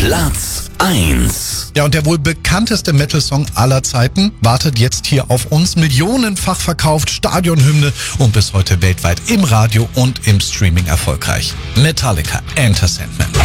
Platz 1. Ja, und der wohl bekannteste Metal-Song aller Zeiten wartet jetzt hier auf uns. Millionenfach verkauft, Stadionhymne und bis heute weltweit im Radio und im Streaming erfolgreich. Metallica, Enter Sandman.